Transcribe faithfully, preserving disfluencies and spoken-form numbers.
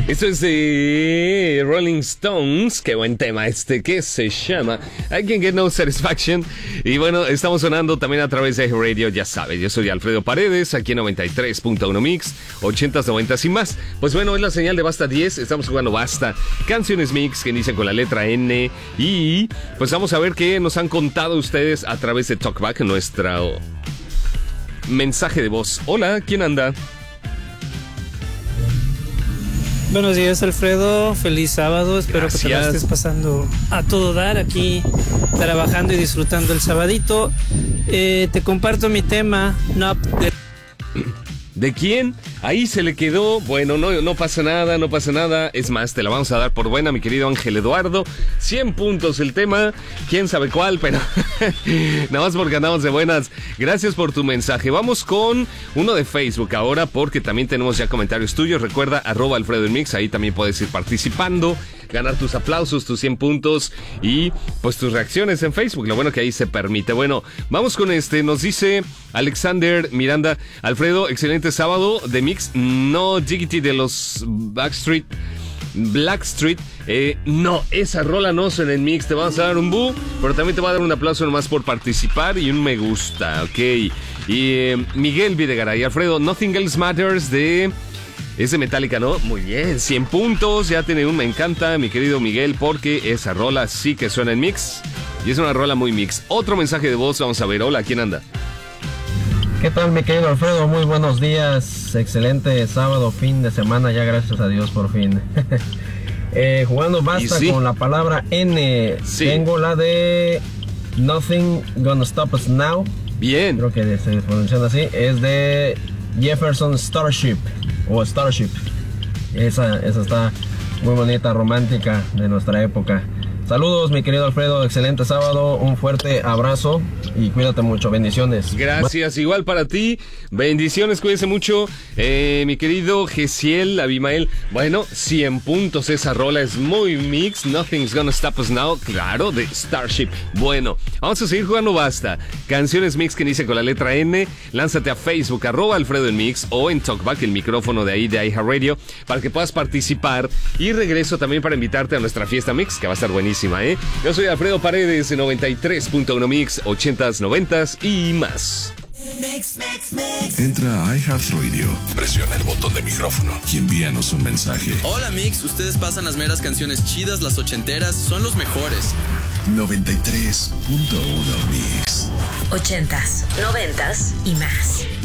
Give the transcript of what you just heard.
Esto es de Rolling Stones. Qué buen tema este, que se llama I Can Get No Satisfaction. Y bueno, estamos sonando también a través de Radio, ya sabes. Yo soy Alfredo Paredes, aquí en noventa y tres punto uno Mix, ochentas, noventas y más. Pues bueno, es la señal de Basta diez. Estamos jugando Basta, canciones Mix que inician con la letra N. Y pues vamos a ver qué nos han contado ustedes a través de Talkback, nuestro mensaje de voz. Hola, ¿quién anda? Buenos días, Alfredo, feliz sábado, espero Gracias. que te la estés pasando a todo dar aquí, trabajando y disfrutando el sabadito. Eh, te comparto mi tema, no de... ¿De quién? Ahí se le quedó. Bueno, no, no pasa nada, no pasa nada. Es más, te la vamos a dar por buena, mi querido Ángel Eduardo. cien puntos el tema. Quién sabe cuál, pero nada más porque andamos de buenas. Gracias por tu mensaje. Vamos con uno de Facebook ahora, porque también tenemos ya comentarios tuyos. Recuerda, arroba Alfredo en Mix. Ahí también puedes ir participando, ganar tus aplausos, tus cien puntos y pues tus reacciones en Facebook. Lo bueno que ahí se permite. Bueno, vamos con este. Nos dice Alexander Miranda: Alfredo, excelente sábado de Mix. No Diggity de los Backstreet Blackstreet. Eh, no, esa rola no suena en Mix. Te vamos a dar un bu, pero también te va a dar un aplauso nomás por participar y un me gusta, ok. Y eh, Miguel Videgaray: Alfredo, Nothing Else Matters de... Es de Metallica, ¿no? Muy bien, cien puntos, ya tiene un me encanta, mi querido Miguel, porque esa rola sí que suena en Mix. Y es una rola muy Mix. Otro mensaje de voz, vamos a ver. Hola, ¿quién anda? ¿Qué tal, mi querido Alfredo? Muy buenos días, excelente sábado, fin de semana, ya gracias a Dios por fin. eh, jugando Basta sí. con la palabra N. Sí. Tengo la de Nothing Gonna Stop Us Now. Bien. Creo que se pronuncia así. Es de Jefferson Starship. O Starship. Esa, esa está muy bonita, romántica, de nuestra época. Saludos, mi querido Alfredo, excelente sábado, un fuerte abrazo y cuídate mucho, bendiciones. Gracias, igual para ti, bendiciones, cuídense mucho, eh, mi querido Gesiel Abimael. Bueno, cien puntos, esa rola es muy Mix. Nothing's Gonna Stop Us Now, claro, de Starship. Bueno, vamos a seguir jugando Basta, canciones Mix que inicia con la letra N. Lánzate a Facebook, arroba Alfredo en Mix, o en Talkback, el micrófono de ahí de iHeartRadio, para que puedas participar. Y regreso también para invitarte a nuestra fiesta Mix, que va a estar buenísima. ¿Eh? Yo soy Alfredo Paredes de noventa y tres punto uno Mix, ochentas, noventas y más. Mix, mix, mix. Entra a iHeartRadio, presiona el botón de micrófono y envíanos un mensaje. Hola Mix, ustedes pasan las meras canciones chidas, las ochenteras, son los mejores. noventa y tres punto uno Mix. Ochentas, noventas y más.